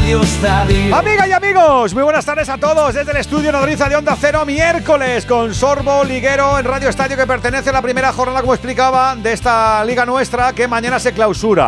Radio Estadio. Amigas y amigos, muy buenas tardes a todos desde el estudio Nodriza de Onda Cero, miércoles con Sorbo Liguero en Radio Estadio, que pertenece a la primera jornada, como explicaba, de esta liga nuestra que mañana se clausura.